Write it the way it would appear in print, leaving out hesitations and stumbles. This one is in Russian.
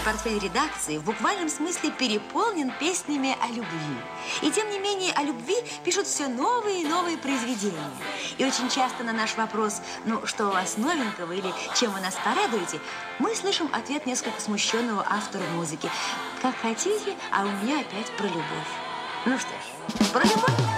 портфель редакции в буквальном смысле переполнен песнями о любви. И тем не менее о любви пишут все новые и новые произведения. И очень часто на наш вопрос, ну, что у вас новенького или чем вы нас порадуете, мы слышим ответ несколько смущенного автора музыки. Как хотите, а у меня опять про любовь. Ну что ж, про любовь.